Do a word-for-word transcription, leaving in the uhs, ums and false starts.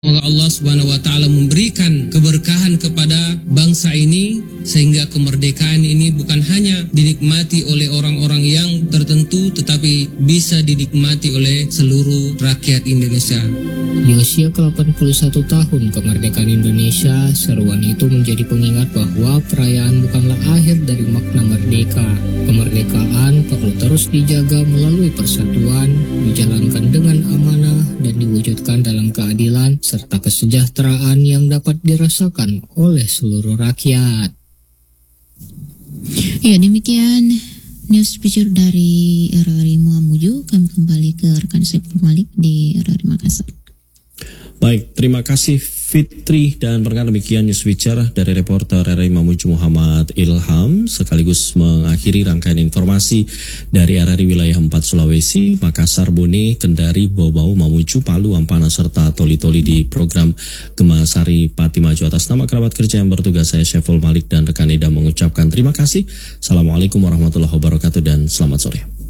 Semoga Allah Subhanahu wa taala memberikan keberkahan kepada bangsa ini sehingga kemerdekaan ini bukan hanya dinikmati oleh orang-orang yang tertentu tetapi bisa dinikmati oleh seluruh rakyat Indonesia. Di usia ke delapan puluh satu tahun kemerdekaan Indonesia, seruan itu menjadi pengingat bahwa perayaan bukanlah akhir dari makna merdeka. Kemerdekaan perlu terus dijaga melalui persatuan, dijalankan dengan amanah, dan diwujudkan dalam keadilan serta kesejahteraan yang dapat dirasakan oleh seluruh rakyat. Ya, demikian news feature dari R R I Mamuju. Kami kembali ke rekan Saiful Malik di R R I Makassar. Baik, terima kasih Fitri, dan perkenalkan demikian news feature dari reporter R R I Mamuju Muhammad Ilham, sekaligus mengakhiri rangkaian informasi dari R R I Wilayah empat Sulawesi, Makassar, Bone, Kendari, Bau-Bau, Mamuju, Palu, Ampana, serta Toli-Toli di program Gemasari Pati Maju. Atas nama kerabat kerja yang bertugas, saya Saiful Malik dan rekan Ida mengucapkan terima kasih. Assalamualaikum warahmatullahi wabarakatuh dan selamat sore.